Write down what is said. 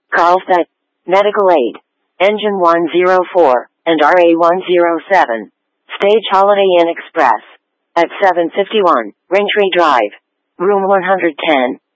Carlsbad, Medical Aid, Engine 104, and RA 107. Stage Holiday Inn Express. At 751, Raintree Drive. Room 110.